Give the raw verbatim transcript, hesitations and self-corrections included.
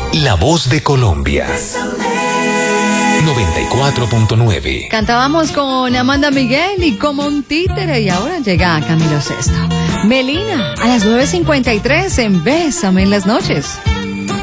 La voz de Colombia. noventa y cuatro punto nueve. Cantábamos con Amanda Miguel y como un títere, y ahora llega Camilo Sesto. Melina, a las nueve cincuenta y tres en Bésame en las noches.